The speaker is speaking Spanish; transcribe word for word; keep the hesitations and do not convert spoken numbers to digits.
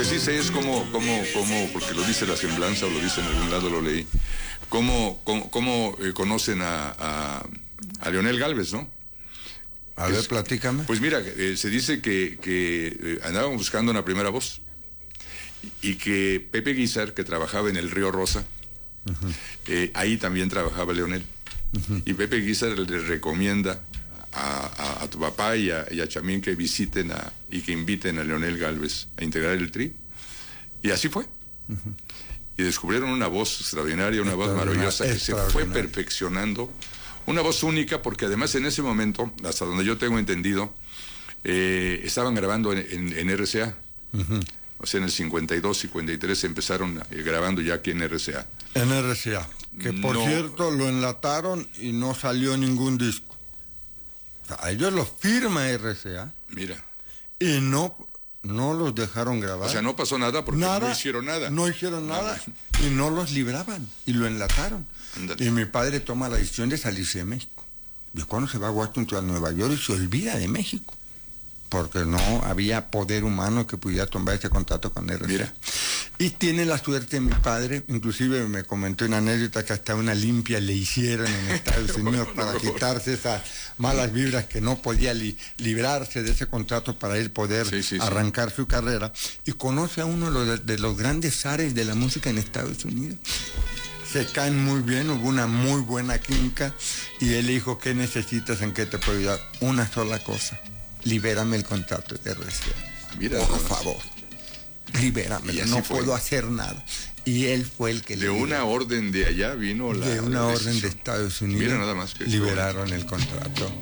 les dice es como, como, como, porque lo dice la semblanza o lo dice en algún lado, lo leí, cómo, cómo, cómo eh, conocen a, a, a Leonel Gálvez, ¿no? A ver, es, platícame. Pues mira, eh, se dice que, que eh, andaban buscando una primera voz y que Pepe Guizar, que trabajaba en el Río Rosa, uh-huh. eh, ahí también trabajaba Leonel. Uh-huh. Y Pepe Guizar le recomienda a, a, a tu papá y a, y a Chamín que visiten a, y que inviten a Leonel Gálvez a integrar el Tri. Y así fue. Uh-huh. Y descubrieron una voz extraordinaria, una voz maravillosa que se fue perfeccionando. Una voz única, porque además en ese momento, hasta donde yo tengo entendido, eh, estaban grabando en, en, en R C A. Uh-huh. O sea, en el cincuenta y dos, cincuenta y tres empezaron eh, grabando ya aquí en R C A. En R C A, que por no, cierto lo enlataron y no salió ningún disco. O sea, a ellos los firma R C A. Mira. Y no, no los dejaron grabar. O sea, no pasó nada porque nada, no hicieron nada. No hicieron nada, nada y no los libraban y lo enlataron. Andale. Y mi padre toma la decisión de salirse de México. Y cuando se va a Washington, a Nueva York, y se olvida de México. Porque no había poder humano que pudiera tomar ese contacto con R C A. Mira. Y tiene la suerte mi padre, inclusive me comentó una anécdota que hasta una limpia le hicieron en Estados Unidos para quitarse esas malas vibras que no podía li librarse de ese contrato para él poder sí, sí, arrancar sí. su carrera. Y conoce a uno de los, de los grandes zares de la música en Estados Unidos. Se caen muy bien, hubo una muy buena química y él le dijo, ¿qué necesitas? ¿En qué te puedo ayudar? Una sola cosa, libérame el contrato de R C A. Mira, por favor, libérame, no fue. puedo hacer nada. Y él fue el que... De una orden de allá vino la... De una orden de Estados Unidos. Mira nada más que liberaron el contrato.